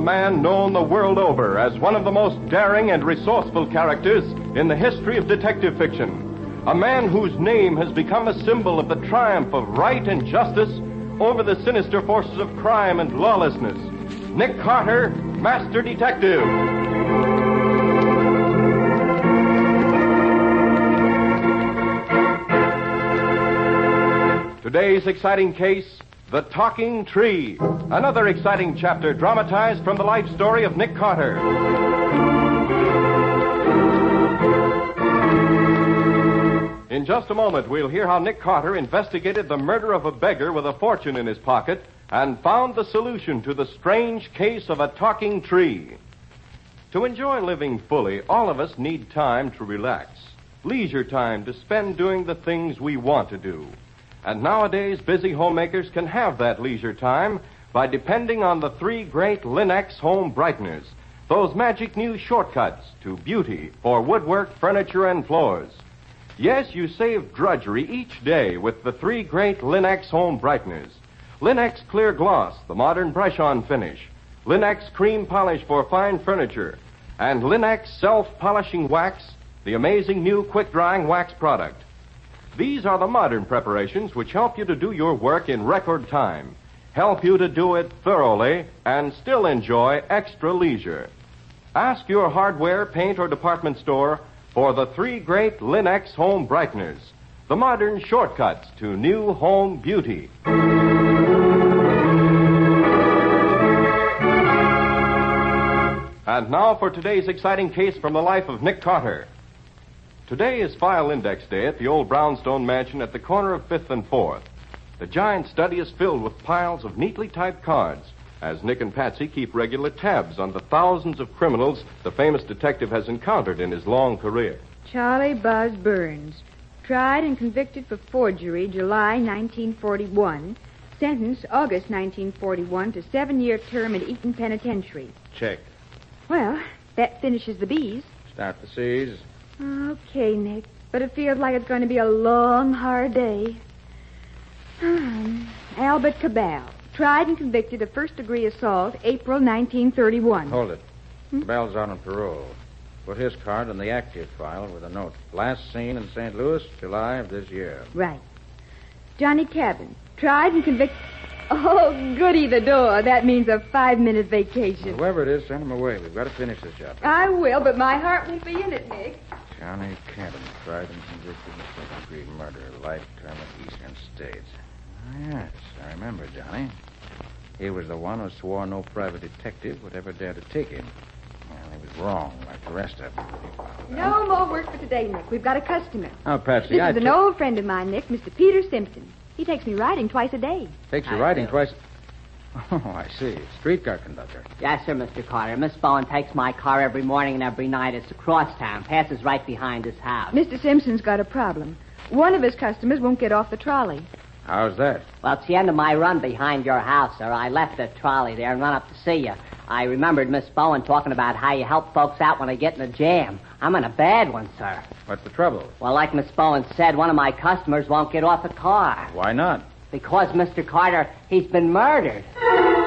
man known the world over as one of the most daring and resourceful characters in the history of detective fiction. A man whose name has become a symbol of the triumph of right and justice over the sinister forces of crime and lawlessness. Nick Carter, Master Detective. Today's exciting case, The Talking Tree. Another exciting chapter dramatized from the life story of Nick Carter. In just a moment, we'll hear how Nick Carter investigated the murder of a beggar with a fortune in his pocket and found the solution to the strange case of a talking tree. To enjoy living fully, all of us need time to relax, leisure time to spend doing the things we want to do. And nowadays, busy homemakers can have that leisure time by depending on the three great Linux home brighteners, those magic new shortcuts to beauty for woodwork, furniture, and floors. Yes, you save drudgery each day with the three great Linux home brighteners. Linux Clear Gloss, the modern brush-on finish. Linux Cream Polish for fine furniture. And Linux Self-Polishing Wax, the amazing new quick-drying wax product. These are the modern preparations which help you to do your work in record time, help you to do it thoroughly, and still enjoy extra leisure. Ask your hardware, paint, or department store for the three great Linux home brighteners, the modern shortcuts to new home beauty. And now for today's exciting case from the life of Nick Carter. Today is File Index Day at the old brownstone mansion at the corner of 5th and 4th. The giant study is filled with piles of neatly typed cards, as Nick and Patsy keep regular tabs on the thousands of criminals the famous detective has encountered in his long career. Charlie Buzz Burns, tried and convicted for forgery July 1941, sentenced August 1941 to 7-year term at Eaton Penitentiary. Check. Well, that finishes the B's. Start the C's. Okay, Nick, but it feels like it's going to be a long, hard day. Albert Cabal, tried and convicted of first-degree assault, April 1931. Hold it. Cabal's out on parole. Put his card in the active file with a note. Last seen in St. Louis, July of this year. Right. Johnny Cabin, tried and convicted... Oh, goody the door. That means a 5-minute vacation. Well, whoever it is, send him away. We've got to finish this job. I will, but my heart won't be in it, Nick. Johnny Cabin, tried and convicted of second-degree murder, life term at Eastern States. Oh, yes, I remember Johnny. He was the one who swore no private detective would ever dare to take him. Well, he was wrong, like the rest of them. No more work for today, Nick. We've got a customer. Oh, Patsy, This is an old friend of mine, Nick, Mr. Peter Simpson. He takes me riding twice a day. Takes you riding twice... Oh, I see. Streetcar conductor. Yes, sir, Mr. Carter. Miss Bowen takes my car every morning and every night. It's across town. Passes right behind his house. Mr. Simpson's got a problem. One of his customers won't get off the trolley. How's that? Well, it's the end of my run behind your house, sir. I left the trolley there and run up to see you. I remembered Miss Bowen talking about how you help folks out when they get in a jam. I'm in a bad one, sir. What's the trouble? Well, like Miss Bowen said, one of my customers won't get off the car. Why not? Because, Mr. Carter, he's been murdered.